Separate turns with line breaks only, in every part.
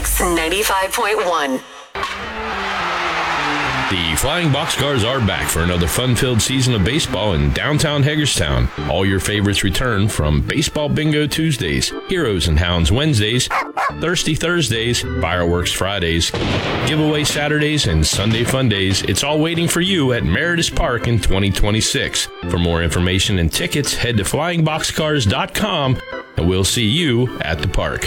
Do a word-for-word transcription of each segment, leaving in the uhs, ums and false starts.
Mix ninety-five point one.
The Flying Boxcars are back for another fun-filled season of baseball in downtown Hagerstown. All your favorites return, from Baseball Bingo Tuesdays, Heroes and Hounds Wednesdays, Thirsty Thursdays, Fireworks Fridays, Giveaway Saturdays, and Sunday Fun Days. It's all waiting for you at Meredith Park in twenty twenty-six. For more information and tickets, head to flying boxcars dot com, and we'll see you at the park.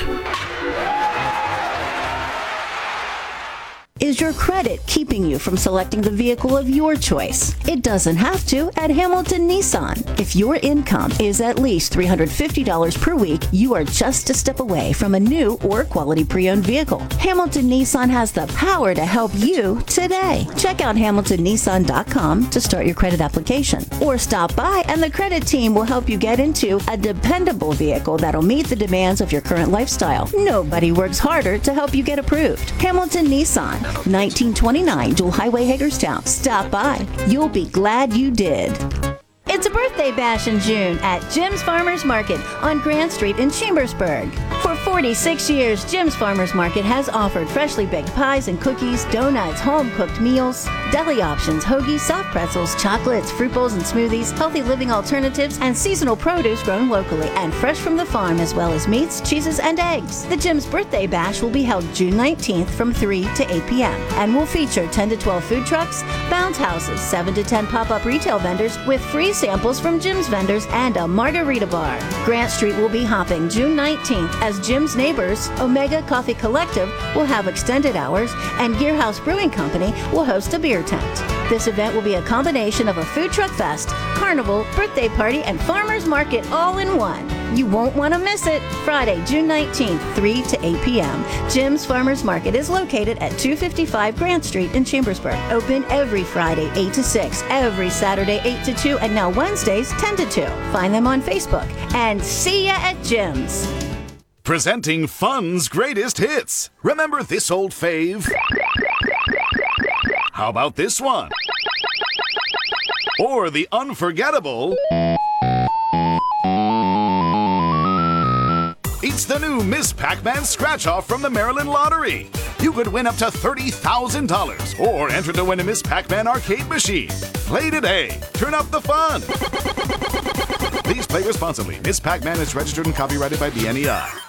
Is your credit keeping you from selecting the vehicle of your choice? It doesn't have to at Hamilton Nissan. If your income is at least three hundred fifty dollars per week, you are just a step away from a new or quality pre-owned vehicle. Hamilton Nissan has the power to help you today. Check out hamilton nissan dot com to start your credit application, or stop by and the credit team will help you get into a dependable vehicle that'll meet the demands of your current lifestyle. Nobody works harder to help you get approved. Hamilton Nissan, nineteen twenty-nine Jewel Highway, Hagerstown. Stop by. You'll be glad you did. It's a birthday bash in June at Jim's Farmers Market on Grant Street in Chambersburg. For forty-six years, Jim's Farmers Market has offered freshly baked pies and cookies, donuts, home-cooked meals, deli options, hoagies, soft pretzels, chocolates, fruit bowls and smoothies, healthy living alternatives, and seasonal produce grown locally and fresh from the farm, as well as meats, cheeses, and eggs. The Jim's Birthday Bash will be held June nineteenth from three to eight p.m. and will feature ten to twelve food trucks, bounce houses, seven to ten pop-up retail vendors with free samples from Jim's vendors, and a margarita bar. Grant Street will be hopping June nineteenth as Jim's neighbors, Omega Coffee Collective, will have extended hours, and Gearhouse Brewing Company will host a beer tent. This event will be a combination of a food truck fest, carnival, birthday party, and farmers market all in one. You won't want to miss it. Friday, June nineteenth, three to eight p.m. Jim's Farmers Market is located at two fifty-five Grant Street in Chambersburg. Open every Friday, eight to six, every Saturday, eight to two, and now Wednesdays, ten to two. Find them on Facebook. And see ya at Jim's.
Presenting Fun's greatest hits. Remember this old fave? How about this one? Or the unforgettable... It's the new Miss Pac-Man Scratch-Off from the Maryland Lottery. You could win up to thirty thousand dollars or enter to win a Miss Pac-Man arcade machine. Play today. Turn up the fun. Please play responsibly. Miss Pac-Man is registered and copyrighted by B N E I.